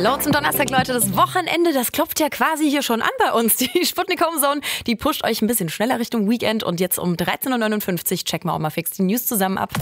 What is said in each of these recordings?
Hallo zum Donnerstag, Leute. Das Wochenende, das klopft ja quasi hier schon an bei uns. Die Sputnik Home Zone, die pusht euch ein bisschen schneller Richtung Weekend. Und jetzt um 13.59 Uhr checken wir auch mal fix die News zusammen ab.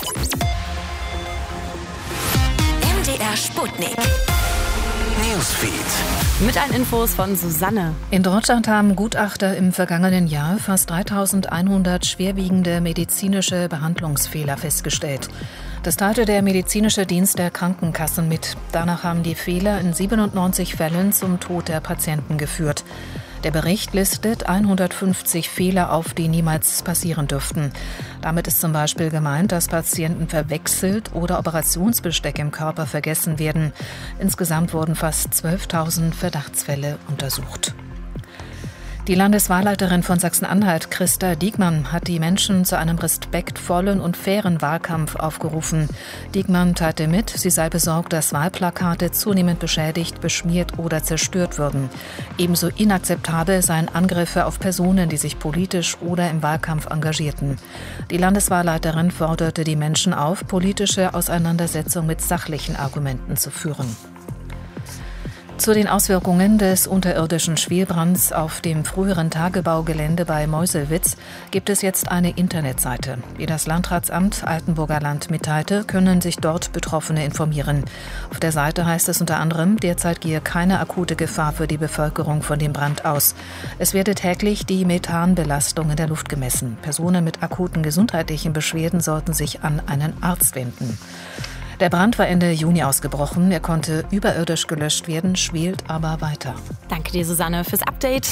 MDR Sputnik. Newsfeed. Mit allen Infos von Susanne. In Deutschland haben Gutachter im vergangenen Jahr fast 3.100 schwerwiegende medizinische Behandlungsfehler festgestellt. Das teilte der medizinische Dienst der Krankenkassen mit. Danach haben die Fehler in 97 Fällen zum Tod der Patienten geführt. Der Bericht listet 150 Fehler auf, die niemals passieren dürften. Damit ist zum Beispiel gemeint, dass Patienten verwechselt oder Operationsbesteck im Körper vergessen werden. Insgesamt wurden fast 12.000 Verdachtsfälle untersucht. Die Landeswahlleiterin von Sachsen-Anhalt, Christa Diekmann, hat die Menschen zu einem respektvollen und fairen Wahlkampf aufgerufen. Diekmann teilte mit, sie sei besorgt, dass Wahlplakate zunehmend beschädigt, beschmiert oder zerstört würden. Ebenso inakzeptabel seien Angriffe auf Personen, die sich politisch oder im Wahlkampf engagierten. Die Landeswahlleiterin forderte die Menschen auf, politische Auseinandersetzungen mit sachlichen Argumenten zu führen. Zu den Auswirkungen des unterirdischen Schwelbrands auf dem früheren Tagebaugelände bei Meuselwitz gibt es jetzt eine Internetseite. Wie das Landratsamt Altenburger Land mitteilte, können sich dort Betroffene informieren. Auf der Seite heißt es unter anderem, derzeit gehe keine akute Gefahr für die Bevölkerung von dem Brand aus. Es werde täglich die Methanbelastung in der Luft gemessen. Personen mit akuten gesundheitlichen Beschwerden sollten sich an einen Arzt wenden. Der Brand war Ende Juni ausgebrochen. Er konnte überirdisch gelöscht werden, schwelt aber weiter. Danke dir, Susanne, fürs Update.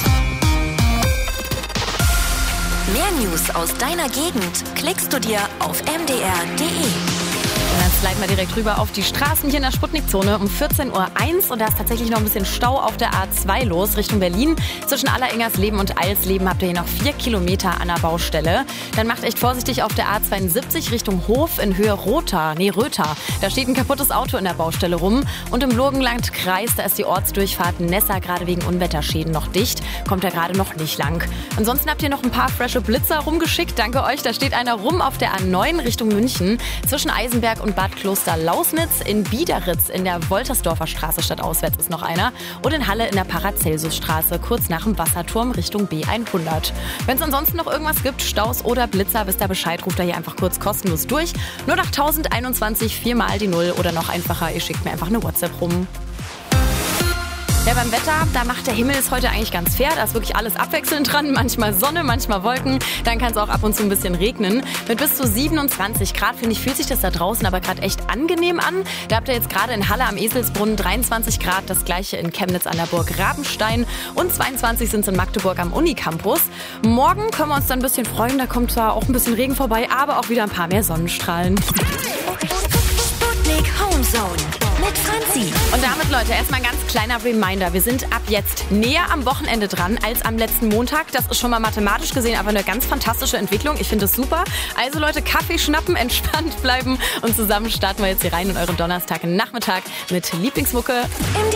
Mehr News aus deiner Gegend klickst du dir auf mdr.de. Und dann sliden wir direkt rüber auf die Straßen hier in der Sputnik-Zone um 14.01 Uhr. Und da ist tatsächlich noch ein bisschen Stau auf der A2 los Richtung Berlin. Zwischen Alleringersleben und Alsleben habt ihr hier noch 4 Kilometer an der Baustelle. Dann macht echt vorsichtig auf der A72 Richtung Hof in Höhe Rötha. Da steht ein kaputtes Auto in der Baustelle rum. Und im Burgenlandkreis, da ist die Ortsdurchfahrt Nessa gerade wegen Unwetterschäden noch dicht. Kommt da gerade noch nicht lang. Ansonsten habt ihr noch ein paar frische Blitzer rumgeschickt. Danke euch. Da steht einer rum auf der A9 Richtung München. Zwischen Eisenberg und Bad Kloster-Lausnitz, in Biederitz in der Woltersdorfer Straße stadtauswärts ist noch einer und in Halle in der Paracelsusstraße kurz nach dem Wasserturm Richtung B100. Wenn es ansonsten noch irgendwas gibt, Staus oder Blitzer, wisst ihr Bescheid, ruft da hier einfach kurz kostenlos durch. 08021 4 mal die 0 oder noch einfacher, ihr schickt mir einfach eine WhatsApp rum. Ja, beim Wetter, da macht der Himmel es heute eigentlich ganz fair. Da ist wirklich alles abwechselnd dran. Manchmal Sonne, manchmal Wolken. Dann kann es auch ab und zu ein bisschen regnen. Mit bis zu 27 Grad, finde ich, fühlt sich das da draußen aber gerade echt angenehm an. Da habt ihr jetzt gerade in Halle am Eselsbrunnen 23 Grad. Das gleiche in Chemnitz an der Burg Rabenstein. Und 22 sind es in Magdeburg am Unicampus. Morgen können wir uns dann ein bisschen freuen. Da kommt zwar auch ein bisschen Regen vorbei, aber auch wieder ein paar mehr Sonnenstrahlen. Sputnik Home Zone mit Franzi. Und damit, Leute, erstmal ein ganz kleiner Reminder. Wir sind ab jetzt näher am Wochenende dran als am letzten Montag. Das ist schon mal mathematisch gesehen aber eine ganz fantastische Entwicklung. Ich finde das super. Also Leute, Kaffee schnappen, entspannt bleiben und zusammen starten wir jetzt hier rein in euren Donnerstag Nachmittag mit Lieblingsmucke.